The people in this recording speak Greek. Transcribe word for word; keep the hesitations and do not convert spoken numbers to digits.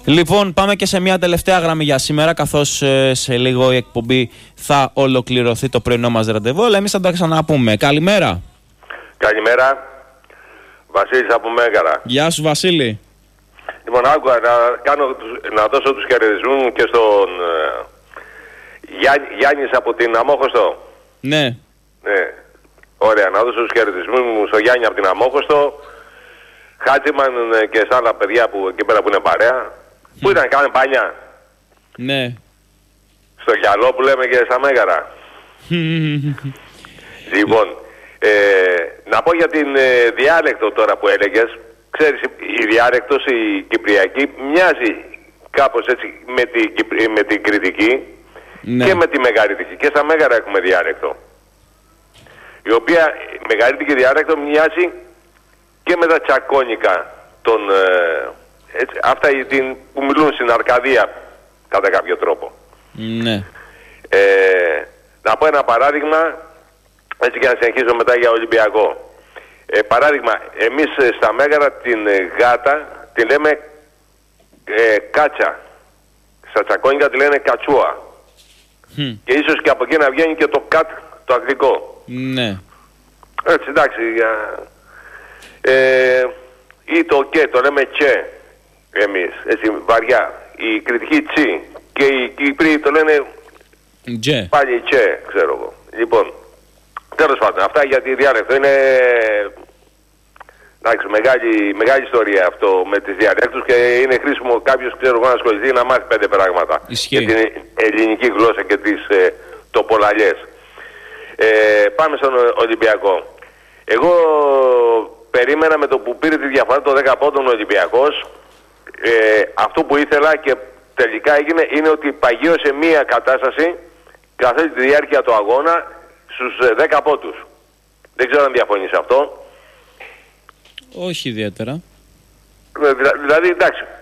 Λοιπόν, πάμε και σε μια τελευταία γραμμή για σήμερα, καθώς ε, σε λίγο η εκπομπή θα ολοκληρωθεί το πρωινό μας ραντεβού, αλλά εμείς θα τα ξαναπούμε. Καλημέρα. Καλημέρα. Βασίλης από Μέγαρα. Γεια σου, Βασίλη. Λοιπόν, άκουγα να, κάνω, να δώσω τους χαιρετισμούς μου και στον ε, Γιά, Γιάννης από την Αμόχωστο. Ναι. Ναι. Ωραία, να δώσω τους χαιρετισμούς μου στο Γιάννη από την Αμόχωστο, Χάτσιμαν και στα άλλα παιδιά που εκεί πέρα που είναι παρέα. Πού ήταν, κάνε πανιά. Ναι. Στο γυαλό που λέμε και στα Μέγαρα. Λοιπόν, ε, να πω για την ε, διάλεκτο τώρα που έλεγες. Ξέρεις, η διάλεκτος, η κυπριακή, μοιάζει κάπως έτσι με την, με την κριτική, ναι, και με τη μεγαρύτικη. Και στα Μέγαρα έχουμε διάλεκτο. Η οποία η μεγαρύτικη διάλεκτο μοιάζει και με τα τσακώνικα των... Ε, έτσι, αυτά την, που μιλούν στην Αρκαδία κατά κάποιο τρόπο. Ναι. Ε, να πω ένα παράδειγμα, έτσι και να συνεχίσω μετά για Ολυμπιακό. Ε, παράδειγμα, εμείς στα Μέγαρα την ε, γάτα τη λέμε ε, κάτσα. Στα τσακώνικα τη λένε κατσούα. Mm. Και ίσως και από εκεί να βγαίνει και το κατ, το αγγλικό. Ναι. Έτσι, εντάξει. Ε, ή το και, το λέμε τσε εμείς, έτσι, βαριά. Η κριτική τσι και οι Κύπροι το λένε Τζε. Πάλι τσε, ξέρω εγώ. Λοιπόν, τέλος πάντων, αυτά για τη διάλεκτο είναι... Εντάξει, μεγάλη, μεγάλη ιστορία αυτό με τις διαλέκτους και είναι χρήσιμο κάποιος, ξέρω εγώ, να ασχοληθεί να μάθει πέντε πράγματα. Ισχύει. Για την ελληνική γλώσσα και τις ε, τοπολαλιές. Ε, πάμε στον Ολυμπιακό. Εγώ περίμενα με το που πήρε τη διαφορά το δέκα πόντων ο Ολυμπιακός, ε, αυτό που ήθελα και τελικά έγινε είναι ότι παγίωσε μία κατάσταση καθ' όλη τη διάρκεια του αγώνα στους δέκα πόντους. Δεν ξέρω αν διαφωνείς αυτό. Όχι ιδιαίτερα. Δηλαδή, εντάξει,